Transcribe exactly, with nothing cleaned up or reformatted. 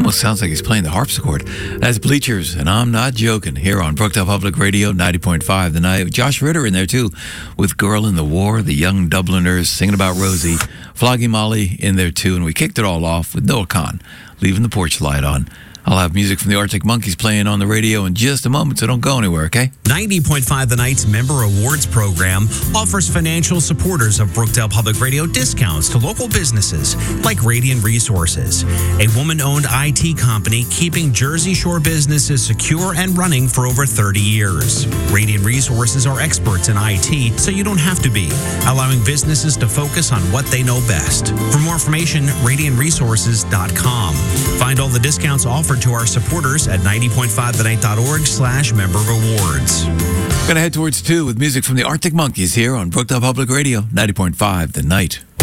Almost sounds like he's playing the harpsichord. That's Bleachers, and I'm not joking, here on Brookdale Public Radio, ninety point five The Night. Josh Ritter in there, too, with Girl in the War, the Young Dubliners singing about Rosie. Flogging Molly in there, too, and we kicked it all off with Noah Kahn, Leaving the Porch Light On. I'll have music from the Arctic Monkeys playing on the radio in just a moment, so don't go anywhere, okay? ninety point five The Night's Member Awards program offers financial supporters of Brookdale Public Radio discounts to local businesses like Radiant Resources, a woman-owned I T company keeping Jersey Shore businesses secure and running for over thirty years. Radiant Resources are experts in I T, so you don't have to be, allowing businesses to focus on what they know best. For more information, radiant resources dot com. Find all the discounts offered to our supporters at ninety point five the night dot org slash member rewards. Gonna head towards two with music from the Arctic Monkeys here on Brookdale Public Radio, ninety point five The Night.